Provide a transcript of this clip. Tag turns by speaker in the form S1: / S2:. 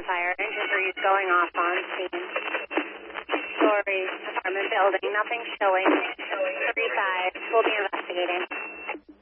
S1: fire. Engine breeze going off on scene. Story, apartment building, nothing showing.